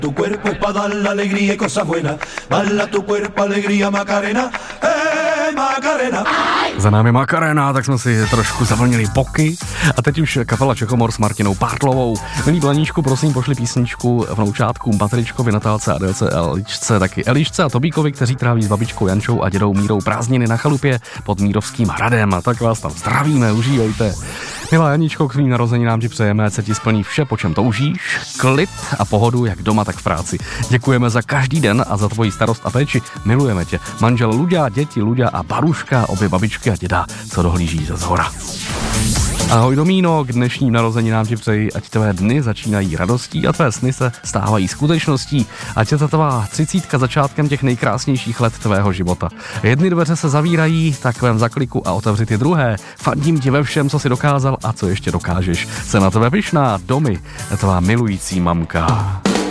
Tu cuerpo es para dar la alegría y cosas buenas. Bala tu cuerpo, alegría, Macarena. Macarena. Za námi Macarena, tak jsme si trošku zavlnili boky a teď už kapela Čechomor s Martinou Pártlovou. Milí Blaníčku, prosím, pošli písničku vnoučátkům Patričkovi, Natálce, Adélce, Elišce, taky Elišce a Tobíkovi, kteří tráví s babičkou Jančou a dědou Mírou prázdniny na chalupě pod Mírovským hradem. A tak vás tam zdravíme, užívejte. Milá Janíčko, k svým narozeninám ti přejeme, ať se ti splní vše, po čem toužíš, klid a pohodu jak doma, tak v práci. Děkujeme za každý den a za tvoji starost a péči. Milujeme tě. Manžel Luďa, děti Luďa a Baruška, obě babičky a děda, co dohlíží ze zhora. Ahoj Domíno, k dnešním narozeninám ti přeji, ať tvé dny začínají radostí a tvé sny se stávají skutečností. Ať je ta tvá 30 začátkem těch nejkrásnějších let tvého života. Jedny dveře se zavírají, tak vem za kliku a otevři ty druhé. Fandím ti ve všem, co jsi dokázal a co ještě dokážeš. Jsem na tebe pyšná, Domy, tvá milující mamka.